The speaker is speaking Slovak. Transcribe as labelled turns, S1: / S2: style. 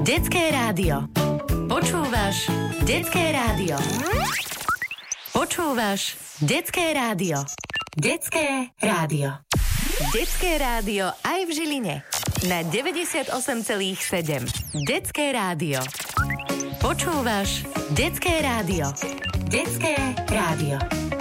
S1: Detské rádio. Počúvaš Detské rádio. Počúvaš Detské rádio. Detské rádio. Detské rádio aj v Žiline. Na 98,7. Detské rádio. Počúvaš Detské rádio. Detské rádio.